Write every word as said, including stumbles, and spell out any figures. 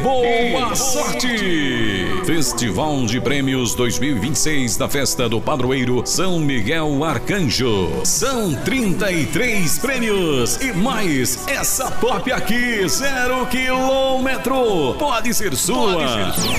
boa sorte! Festival de Prêmios dois mil e vinte e seis da Festa do Padroeiro São Miguel Arcanjo. São trinta e três prêmios e mais essa top aqui, zero quilômetro. Pode ser sua. Pode ser sua.